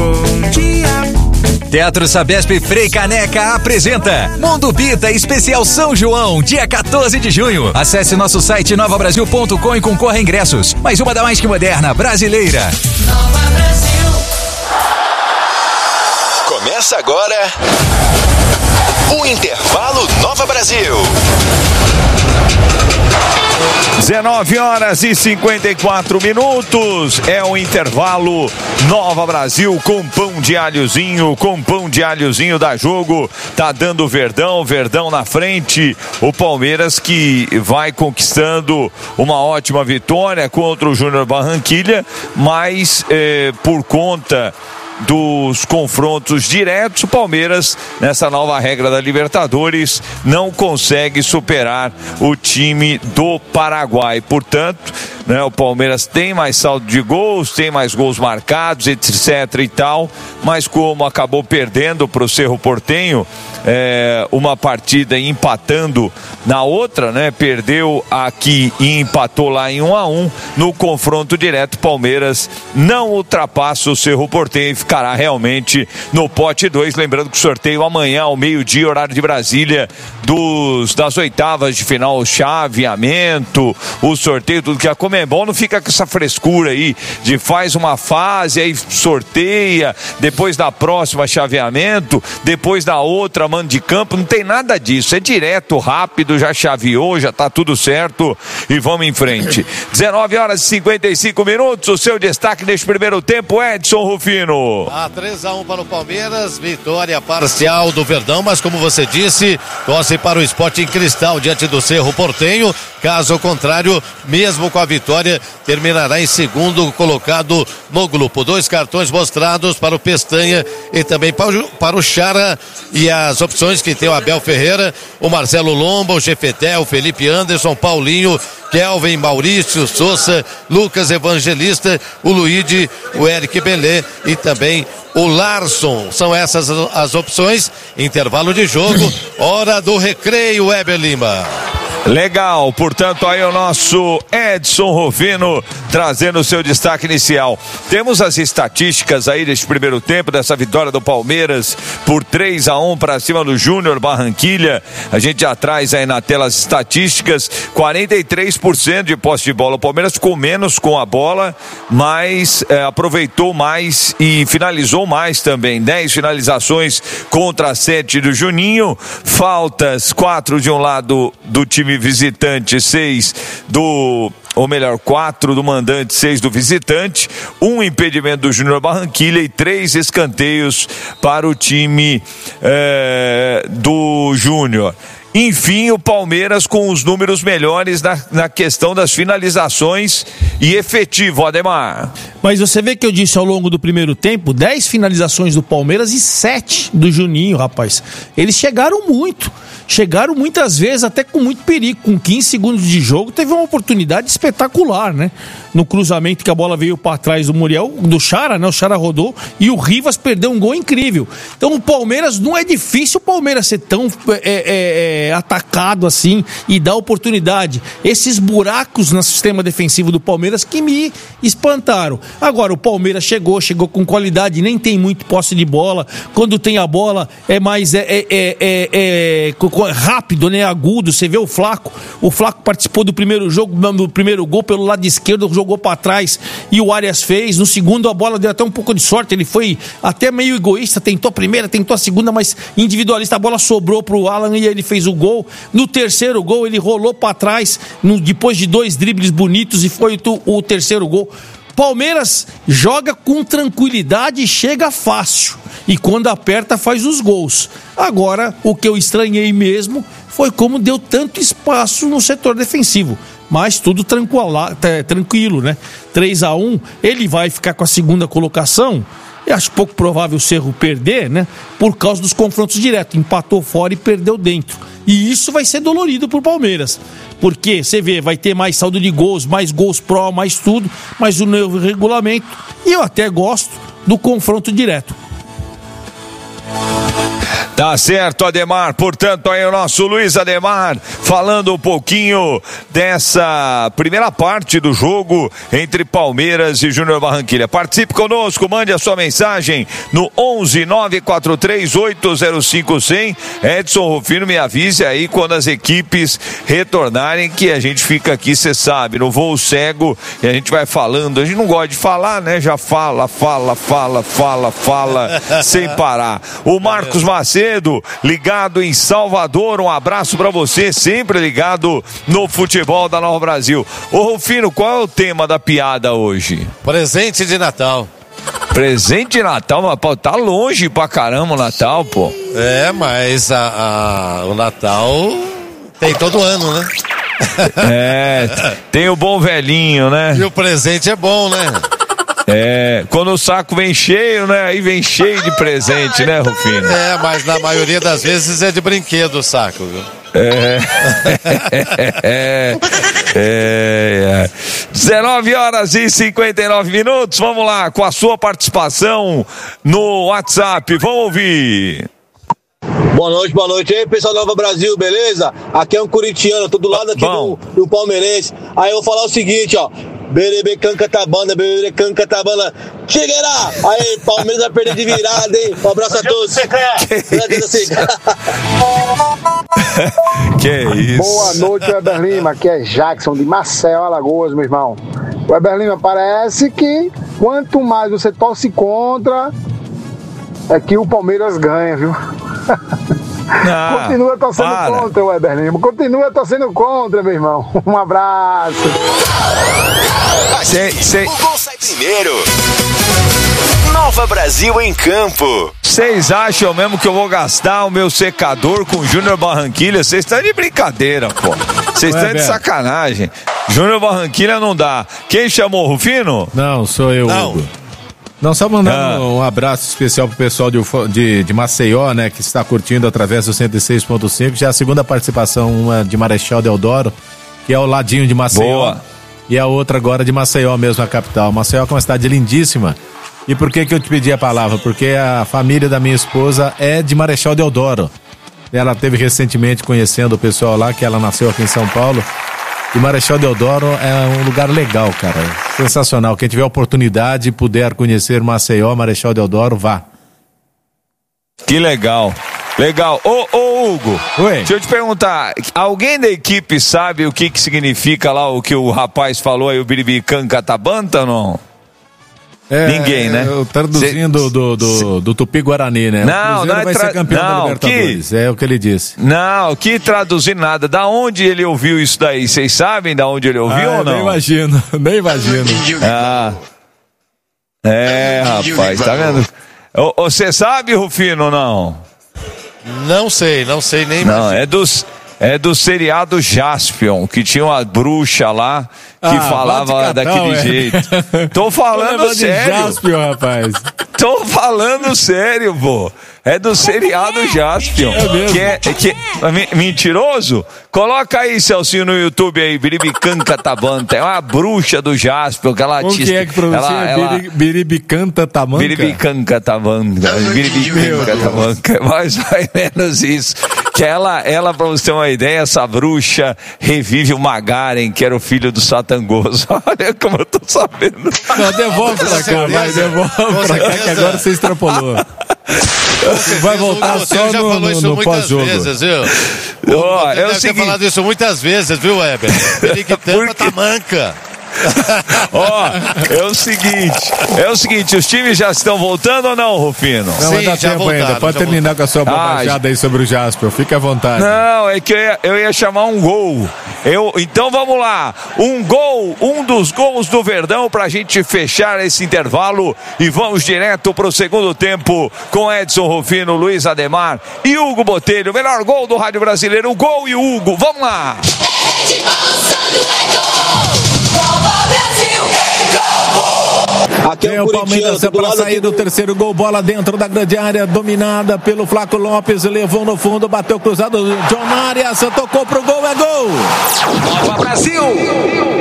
Bom Dia. Teatro Sabesp Frei Caneca apresenta Mundo Bita Especial São João, dia 14 de junho. Acesse nosso site novabrasil.com e concorra a ingressos. Mais uma da mais que moderna, brasileira. Nova Brasil. Começa agora o Intervalo Nova Brasil. 19h54. É o intervalo Nova Brasil com pão de alhozinho da Jogo. Tá dando Verdão na frente. O Palmeiras que vai conquistando uma ótima vitória contra o Júnior Barranquilla, mas por conta dos confrontos diretos, o Palmeiras, nessa nova regra da Libertadores, não consegue superar o time do Paraguai. Portanto, o Palmeiras tem mais saldo de gols, tem mais gols marcados, etc e tal, mas como acabou perdendo para o Cerro Porteño uma partida e empatando na outra, perdeu aqui e empatou lá em 1-1, no confronto direto, Palmeiras não ultrapassa o Cerro Porteño e ficará realmente no pote 2, lembrando que o sorteio amanhã ao meio-dia, horário de Brasília, das oitavas de final, o chaveamento, o sorteio, tudo que a Conmebol não fica com essa frescura aí de faz uma fase, aí sorteia, depois da próxima chaveamento, depois da outra mando de campo, não tem nada disso, é direto, rápido, já chaveou, já tá tudo certo e vamos em frente. 19h55, o seu destaque neste primeiro tempo, Edson Rufino. 3-1 para o Palmeiras, vitória parcial do Verdão, mas como você disse, torce para o Sporting Cristal diante do Cerro Porteño. Caso contrário, mesmo com a vitória, terminará em segundo colocado no grupo. 2 cartões mostrados para o Pestanha e também para o Chara, e as opções que tem o Abel Ferreira, o Marcelo Lomba, o Jefetel, o Felipe Anderson, Paulinho, Kelvin, Maurício, Sousa, Lucas Evangelista, o Luigi, o Eric Belé e também o Larson. São essas as opções. Intervalo de jogo, hora do recreio, Weber Lima. Legal, portanto aí o nosso Edson Rufino trazendo o seu destaque inicial. Temos as estatísticas aí deste primeiro tempo, dessa vitória do Palmeiras por 3-1 para cima do Júnior Barranquilla. A gente já traz aí na tela as estatísticas, 43% de posse de bola. O Palmeiras ficou menos com a bola, mas aproveitou mais e finalizou mais também. 10 finalizações contra 7 do Juninho, faltas 4 de um lado do time visitante, 4 do mandante, 6 do visitante, 1 impedimento do Júnior Barranquilla e 3 escanteios para o time do Júnior. Enfim, o Palmeiras com os números melhores na questão das finalizações e efetivo, Ademar. Mas você vê que eu disse ao longo do primeiro tempo, 10 finalizações do Palmeiras e 7 do Juninho, rapaz. Eles chegaram muitas vezes, até com muito perigo, com 15 segundos de jogo, teve uma oportunidade espetacular, no cruzamento que a bola veio para trás do Muriel, do Chara, o Chara rodou e o Rivas perdeu um gol incrível. Então o Palmeiras, não é difícil o Palmeiras ser tão atacado assim e dar oportunidade. Esses buracos no sistema defensivo do Palmeiras que me espantaram. Agora o Palmeiras chegou com qualidade, nem tem muito posse de bola, quando tem a bola é mais rápido, agudo. Você vê o Flaco participou do primeiro jogo, do primeiro gol pelo lado esquerdo, jogou para trás e o Arias fez. No segundo a bola deu até um pouco de sorte, ele foi até meio egoísta, tentou a primeira, tentou a segunda, mas individualista, a bola sobrou pro Alan e ele fez o gol. No terceiro gol ele rolou para trás, depois de 2 dribles bonitos, e foi o terceiro gol. Palmeiras joga com tranquilidade e chega fácil, e quando aperta faz os gols. Agora, o que eu estranhei mesmo foi como deu tanto espaço no setor defensivo, mas tudo tranquilo, 3-1, ele vai ficar com a segunda colocação. Eu acho pouco provável o Cerro perder, por causa dos confrontos diretos. Empatou fora e perdeu dentro. E isso vai ser dolorido pro Palmeiras. Porque, você vê, vai ter mais saldo de gols, mais gols pró, mais tudo, mais o novo regulamento. E eu até gosto do confronto direto. Tá certo, Ademar. Portanto, aí o nosso Luiz Ademar falando um pouquinho dessa primeira parte do jogo entre Palmeiras e Júnior Barranquilla. Participe conosco, mande a sua mensagem no 11-943-805-100. Edson Rufino, me avise aí quando as equipes retornarem, que a gente fica aqui, você sabe, no voo cego, e a gente vai falando. A gente não gosta de falar, né? Já fala, sem parar. O Marcos Macedo, ligado em Salvador, um abraço pra você, sempre ligado no futebol da Nova Brasil. Ô Rufino, qual é o tema da piada hoje? Presente de Natal. Presente de Natal, mas pô, tá longe pra caramba o Natal, pô. É, mas o Natal tem todo ano, né? É, tem o bom velhinho, né? E o presente é bom, né? É, quando o saco vem cheio, né? Aí vem cheio de presente, né, Rufino? É, mas na maioria das vezes é de brinquedo o saco, viu? 19h59. Vamos lá, com a sua participação no WhatsApp. Vamos ouvir. Boa noite aí, pessoal da Nova Brasil, beleza? Aqui é um corintiano, tô do lado aqui do palmeirense. Aí eu vou falar o seguinte, ó. Berebe Cancatabana, chegará! Aí, Palmeiras vai perder de virada, hein? Um abraço a todos. Que isso? Boa noite, Weber Lima. Aqui é Jackson de Maceió, Alagoas, meu irmão. Weber Lima, parece que quanto mais você torce contra, é que o Palmeiras ganha, viu? Continua torcendo contra, Weber Lima. Continua torcendo contra, meu irmão. Um abraço. O gol sai primeiro. Nova Brasil em campo. Vocês acham mesmo que eu vou gastar o meu secador com o Júnior Barranquilla? Vocês estão de brincadeira, pô. Vocês estão de sacanagem. Júnior Barranquilla não dá. Quem chamou, Rufino? Não, sou eu, Hugo. Não, só mandando um abraço especial pro pessoal de Maceió, né, que está curtindo através do 106.5, já a segunda participação, uma de Marechal Deodoro, que é o ladinho de Maceió. Boa. E a outra agora de Maceió mesmo, a capital. Maceió é uma cidade lindíssima. E por que eu te pedi a palavra? Porque a família da minha esposa é de Marechal Deodoro. Ela teve recentemente conhecendo o pessoal lá, que ela nasceu aqui em São Paulo. E Marechal Deodoro é um lugar legal, cara. Sensacional. Quem tiver oportunidade e puder conhecer Maceió, Marechal Deodoro, vá. Que legal. Legal. Ô Hugo, oi. Deixa eu te perguntar, alguém da equipe sabe o que significa lá o que o rapaz falou aí, o Biribican Catabanta ou não? Ninguém, né? Traduzindo do Tupi-Guarani, né? Não, não vai ser campeão da Libertadores, é o que ele disse. Não, que traduzir nada. Da onde ele ouviu isso daí? Vocês sabem da onde ele ouviu ou não? Nem imagino. Rapaz, tá vendo? Você sabe, Rufino, ou não? Não sei nem não, é do seriado Jaspion, que tinha uma bruxa lá que falava daquele jeito. Tô falando sério. Jaspion, rapaz. Tô falando sério, pô. É do seriado Jaspion. É mesmo? Que é mentiroso? Coloca aí, Celcinho, no YouTube aí, Biribican Catabanta. É uma bruxa do Jaspion, que ela... Como que é que pronuncia? Biribican Catabanta? Biribican Catabanta. Biribican Catabanta. Mais ou menos isso. Que ela, pra você ter uma ideia, essa bruxa revive o Magaren, que era o filho do Satangoso. Olha como eu tô sabendo. Não, devolve pra cá, vai, devolve pra cá, que agora você extrapolou. Vai voltar só no pós-jogo. Eu tenho falado isso muitas vezes, viu, Weber? Ele que tampa tamanca. É o seguinte, os times já estão voltando ou não, Rufino? Não, ainda dá tempo ainda, pode terminar com a sua bobajada aí sobre o Jasper, fica à vontade. Não, é que eu ia chamar um gol. Então vamos lá, um dos gols do Verdão pra gente fechar esse intervalo e vamos direto pro segundo tempo com Edson Rufino, Luiz Ademar e Hugo Botelho, o melhor gol do Rádio Brasileiro, o gol e o Hugo, vamos lá! Aqui é o Palmeiras para sair do terceiro gol, bola dentro da grande área, dominada pelo Flaco Lopes, levou no fundo, bateu cruzado, John Arias, tocou pro gol, é gol! Nova Brasil!